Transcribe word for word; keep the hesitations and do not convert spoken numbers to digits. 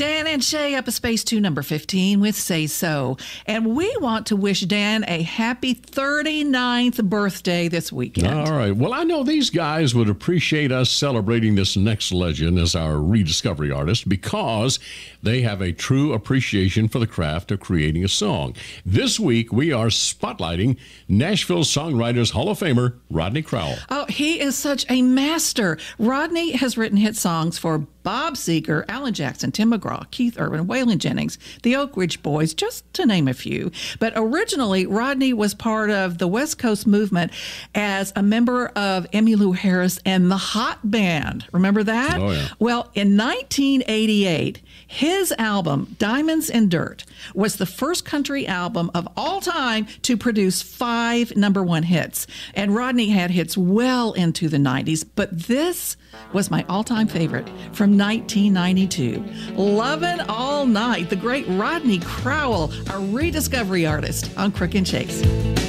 Dan and Shay up a space two, number fifteen with Say So. And we want to wish Dan a happy thirty-ninth birthday this weekend. All right. Well, I know these guys would appreciate us celebrating this next legend as our rediscovery artist because they have a true appreciation for the craft of creating a song. This week, we are spotlighting Nashville Songwriters Hall of Famer, Rodney Crowell. Oh, he is such a master. Rodney has written hit songs for Bob Seger, Alan Jackson, Tim McGraw, Keith Urban, Waylon Jennings, the Oak Ridge Boys, just to name a few. But originally, Rodney was part of the West Coast movement as a member of Emmylou Harris and the Hot Band. Remember that? Oh, yeah. Well, in nineteen eighty-eight, his album, Diamonds and Dirt, was the first country album of all time to produce five number one hits. And Rodney had hits well into the nineties, but this was my all-time favorite from nineteen ninety-two. Lovin' All Night, the great Rodney Crowell, a rediscovery artist on Crook and Chase.